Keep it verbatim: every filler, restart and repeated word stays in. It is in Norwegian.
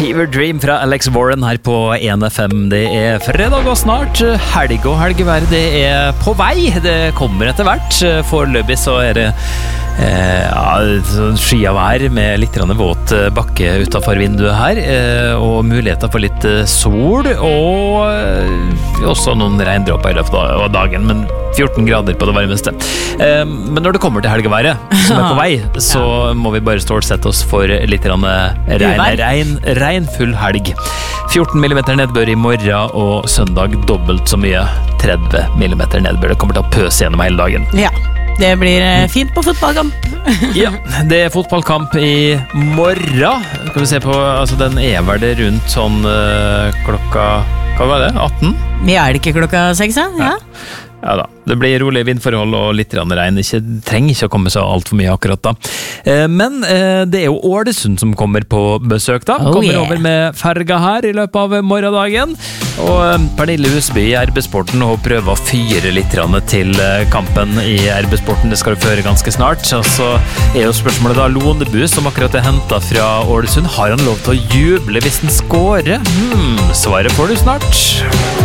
Fever Dream fra Alex Warren her på en F M. Det er fredag og snart helg og helgevær. Det er på vei. Det kommer etter hvert. Foreløpig så er det eh, ja, sky av vær med litt våt bakke utenfor vinduet her, eh, og muligheter for litt sol, og eh, også noen regndråper i løpet av dagen, men fjorten grader på det varmeste. Eh, men når det kommer til helgeværet, som er på vei, så må vi bare stålsette oss for litt regn, regn, regnfull helg. fjorten millimeter nedbør i morgen, og søndag dobbelt så mye, tretti millimeter nedbør. Det kommer til å pøse gjennom hele dagen. Ja, det blir fint på fotballkamp. Ja, det er fotballkamp i morgen. Kan vi se på, altså den er vel det rundt sånn uh, klokka, hva var det, atten? Ja, er det ikke klokka seks, ja? Ja. Ja da, det blir rolig vindforhold og litt regn. Det trenger ikke å komme så alt for mye akkurat da. Men det er jo Ålesund som kommer på besøk da. Oh, kommer yeah. over med ferga her i løpet av morgendagen. Og Pernille Husby i R B-sporten og prøver å fyre litt til kampen i R B-sporten. Det skal du føre ganske snart. Og så er jo spørsmålet da, Lonebu som akkurat er hentet fra Ålesund, har han lov til å juble hvis han skårer? Hmm, svaret får du snart.